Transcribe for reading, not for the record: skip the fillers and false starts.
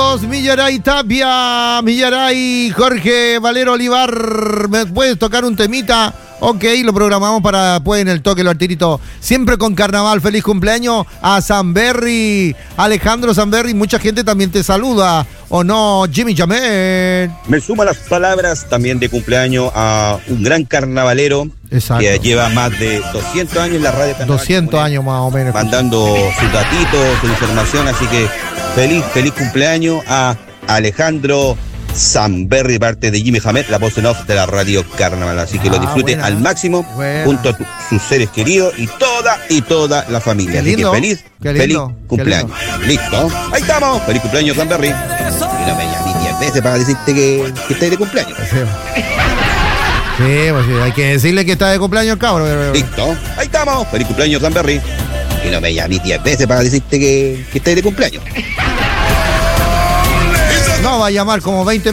Saludos, Millaray Tapia, Millaray Jorge Valero Olivar. ¿Me puedes tocar un temita? Ok, lo programamos para después en el toque, lo artirito. Siempre con carnaval. Feliz cumpleaños a Sanberry, Alejandro Sanberry. Mucha gente también te saluda. ¿O no, Jimmy Jamet? Me suma las palabras también de cumpleaños a un gran carnavalero. Exacto. Que lleva más de 200 años en la radio carnaval. 200 años más o menos. Mandando sus datitos, su información. Así que feliz cumpleaños a Alejandro Sanberry, parte de Jimmy Jamet, la voz en off de la radio carnaval. Así que lo disfruten al máximo, junto a sus seres queridos y toda la familia. Qué lindo, así que feliz cumpleaños. Listo, ahí estamos. Feliz cumpleaños, Sanberry. Y no me llamé 10 veces para decirte que estás de cumpleaños. Sí, pues sí, hay que decirle que está de cumpleaños, cabrón. Listo, ahí estamos. Feliz cumpleaños, Sanberry. Y no me llamé 10 veces para decirte que estás de cumpleaños. No, va a llamar como 20